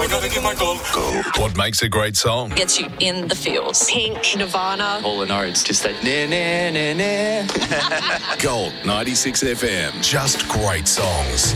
I gotta get my gold. What makes a great song? Gets you in the feels. Pink, Nirvana. All the notes, just that na na na na. Gold 96 FM. Just great songs.